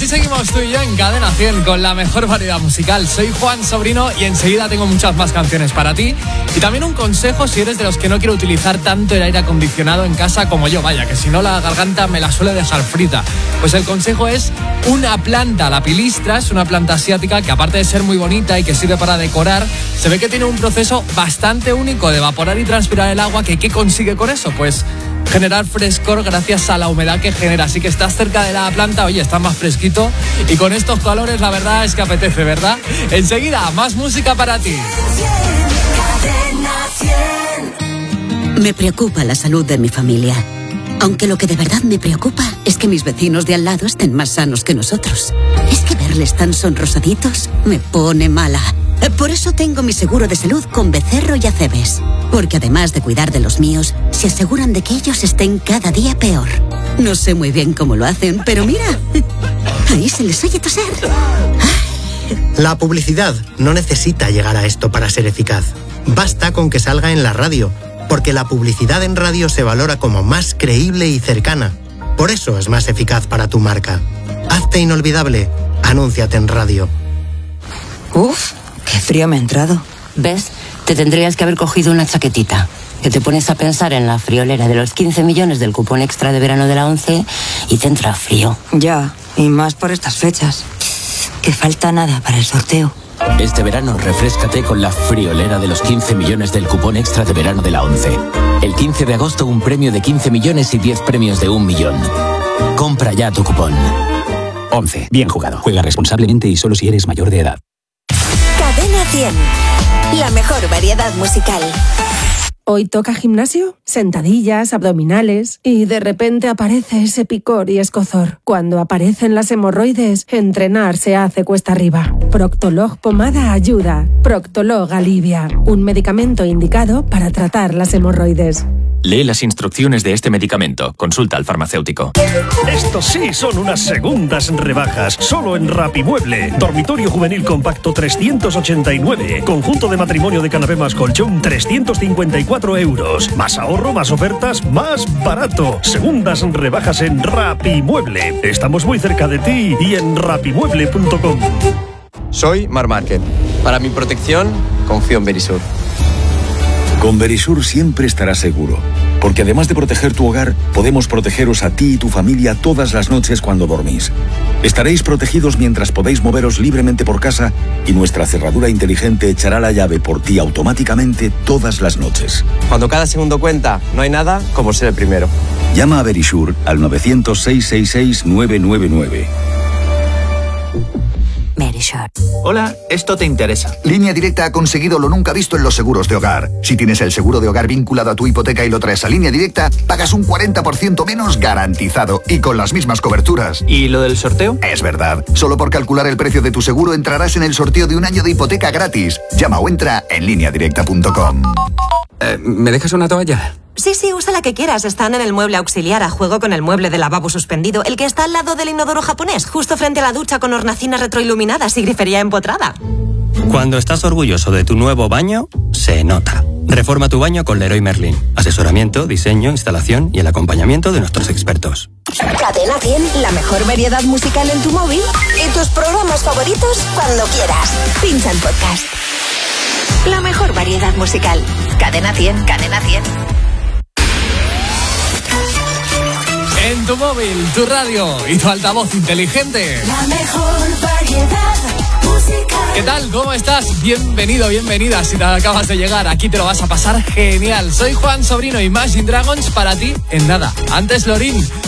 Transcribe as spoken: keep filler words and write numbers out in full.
Así seguimos tú y yo en Cadena cien con la mejor variedad musical. Soy Juan Sobrino y enseguida tengo muchas más canciones para ti. Y también un consejo si eres de los que no quiere utilizar tanto el aire acondicionado en casa como yo. Vaya, que si no la garganta me la suele dejar frita. Pues el consejo es una planta. La pilistra es una planta asiática que, aparte de ser muy bonita y que sirve para decorar, se ve que tiene un proceso bastante único de evaporar y transpirar el agua. que ¿Qué consigue con eso? Pues generar frescor gracias a la humedad que genera. Así que estás cerca de la planta, oye, está más fresquito. Y con estos calores la verdad es que apetece, ¿verdad? Enseguida, más música para ti. Me preocupa la salud de mi familia. Aunque lo que de verdad me preocupa es que mis vecinos de al lado estén más sanos que nosotros. Es que verles tan sonrosaditos me pone mala. Por eso tengo mi seguro de salud con Becerro y Acebes. Porque además de cuidar de los míos, se aseguran de que ellos estén cada día peor. No sé muy bien cómo lo hacen, pero mira, ahí se les oye toser. La publicidad no necesita llegar a esto para ser eficaz. Basta con que salga en la radio, porque la publicidad en radio se valora como más creíble y cercana. Por eso es más eficaz para tu marca. Hazte inolvidable. Anúnciate en radio. Uf, qué frío me ha entrado. ¿Ves? Te tendrías que haber cogido una chaquetita. Que te pones a pensar en la friolera de los quince millones del cupón extra de verano de la once y te entra frío. Ya, y más por estas fechas. Que falta nada para el sorteo. Este verano refréscate con la friolera de los quince millones del cupón extra de verano de la once. El quince de agosto un premio de quince millones y diez premios de un millón. Compra ya tu cupón. once. Bien jugado. Juega responsablemente y solo si eres mayor de edad. Cadena cien. La mejor variedad musical. Hoy toca gimnasio, sentadillas, abdominales y de repente aparece ese picor y escozor. Cuando aparecen las hemorroides, entrenar se hace cuesta arriba. Proctolog Pomada ayuda. Proctolog alivia. Un medicamento indicado para tratar las hemorroides. Lee las instrucciones de este medicamento. Consulta al farmacéutico. Estos sí son unas segundas rebajas. Solo en Rapimueble. Dormitorio juvenil compacto trescientos ochenta y nueve. Conjunto de matrimonio de canapé más colchón trescientos cincuenta y cuatro euros. Más ahorro, más ofertas, más barato. Segundas rebajas en Rapimueble. Estamos muy cerca de ti y en rapimueble punto com. Soy Mar Márquez. Para mi protección, confío en Verisur. Con Verisur siempre estarás seguro, porque además de proteger tu hogar, podemos protegeros a ti y tu familia todas las noches cuando dormís. Estaréis protegidos mientras podéis moveros libremente por casa y nuestra cerradura inteligente echará la llave por ti automáticamente todas las noches. Cuando cada segundo cuenta, no hay nada como ser el primero. Llama a Verisur al nueve cero cero, seis seis seis, nueve nueve nueve. Verisur. Hola, esto te interesa. Línea Directa ha conseguido lo nunca visto en los seguros de hogar. Si tienes el seguro de hogar vinculado a tu hipoteca y lo traes a Línea Directa, pagas un cuarenta por ciento menos garantizado y con las mismas coberturas. ¿Y lo del sorteo? Es verdad. Solo por calcular el precio de tu seguro entrarás en el sorteo de un año de hipoteca gratis. Llama o entra en línea directa punto com. Eh, ¿Me dejas una toalla? Sí, sí, usa la que quieras. Están en el mueble auxiliar a juego con el mueble de lavabo suspendido, el que está al lado del inodoro japonés, justo frente a la ducha con hornacinas retroiluminadas y grifería empotrada. Cuando estás orgulloso de tu nuevo baño, se nota. Reforma tu baño con Leroy Merlin. Asesoramiento, diseño, instalación y el acompañamiento de nuestros expertos. Cadena cien, la mejor variedad musical en tu móvil y tus programas favoritos cuando quieras. Pincha el podcast. La mejor variedad musical. Cadena cien, Cadena cien. En tu móvil, tu radio y tu altavoz inteligente. La mejor variedad musical. ¿Qué tal? ¿Cómo estás? Bienvenido, bienvenida. Si te acabas de llegar, aquí te lo vas a pasar genial. Soy Juan Sobrino y Imagine Dragons para ti en nada. Antes Lorin.